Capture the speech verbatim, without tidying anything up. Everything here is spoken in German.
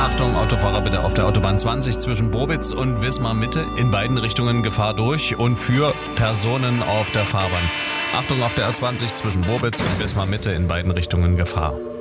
Achtung, Autofahrer bitte auf der Autobahn zwanzig zwischen Bobitz und Wismar Mitte. In beiden Richtungen Gefahr durch und für Personen auf der Fahrbahn. Achtung, auf der A zwanzig zwischen Bobitz und Wismar Mitte in beiden Richtungen Gefahr.